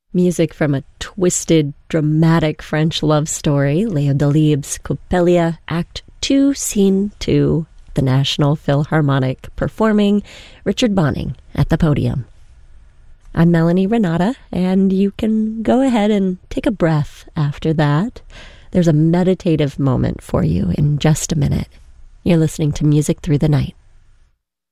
Music from a twisted, dramatic French love story, Léo Delibes' Coppelia, Act 2, Scene 2, the National Philharmonic, performing Richard Bonning at the podium. I'm Melanie Renata, and you can go ahead and take a breath after that. There's a meditative moment for you in just a minute. You're listening to Music Through the Night.